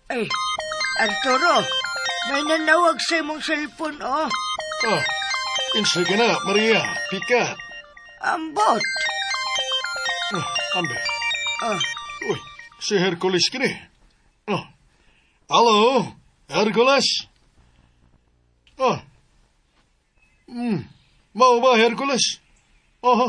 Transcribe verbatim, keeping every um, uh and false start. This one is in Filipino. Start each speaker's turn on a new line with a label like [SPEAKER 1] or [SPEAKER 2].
[SPEAKER 1] Ay, Arturo, may nanawag sa imong cellphone, oh.
[SPEAKER 2] Ah, insay ka na, Maria. Pikat.
[SPEAKER 1] Ambot.
[SPEAKER 2] Ah, ambe.
[SPEAKER 1] Oh,
[SPEAKER 2] Uy, si Hercules kini. Oh. Halo, Hercules? Ah. Hmm, mau ba, Hercules? Aha.